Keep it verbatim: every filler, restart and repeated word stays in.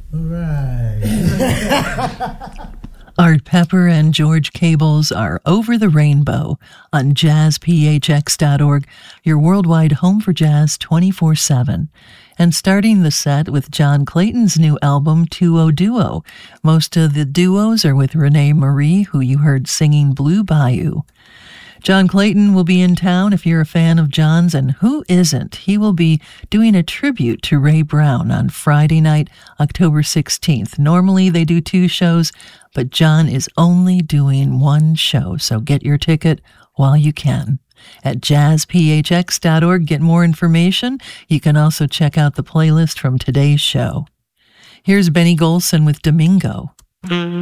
Right. Art Pepper and George Cables are Over the Rainbow on jazz p h x dot org, your worldwide home for jazz twenty-four seven. And starting the set with John Clayton's new album, Two-O Duo. Most of the duos are with Renee Marie, who you heard singing Blue Bayou. John Clayton will be in town if you're a fan of John's, and who isn't? He will be doing a tribute to Ray Brown on Friday night, October sixteenth. Normally they do two shows, but John is only doing one show, so get your ticket while you can. At jazz p h x dot org, get more information. You can also check out the playlist from today's show. Here's Benny Golson with Domingo.